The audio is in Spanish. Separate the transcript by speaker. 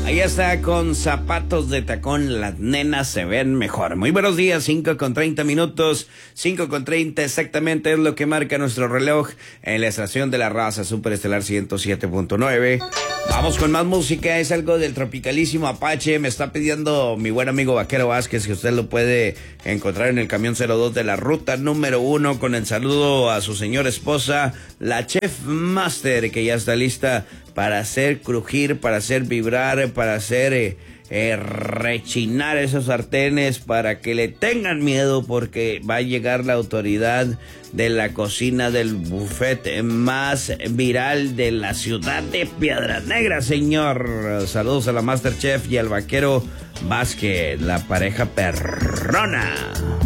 Speaker 1: Ahí está, con zapatos de tacón, las nenas se ven mejor. Muy buenos días, 5:30, 5:30 exactamente es lo que marca nuestro reloj en la estación de la raza Superestelar 107.9. Vamos con más música, es algo del tropicalísimo Apache. Me está pidiendo mi buen amigo Vaquero Vázquez que usted lo puede encontrar en el camión 02 de la ruta número 1, con el saludo a su señora esposa, la Chef Master, que ya está lista para hacer crujir, para hacer vibrar, para hacer rechinar esos sartenes, para que le tengan miedo, porque va a llegar la autoridad de la cocina del buffet más viral de la ciudad de Piedras Negras, señor. Saludos a la Masterchef y al Vaquero Vázquez, la pareja perrona.